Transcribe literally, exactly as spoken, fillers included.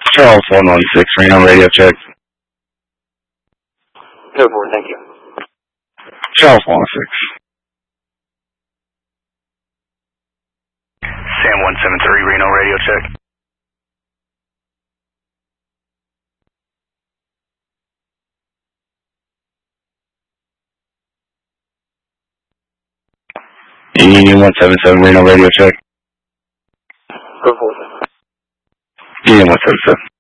Charles one one six, Reno radio check. Go for it, thank you. Charles one one six. Sam one seven three, Reno radio check. Union one seven seven, Reno radio check. Go for it. Union one seven seven.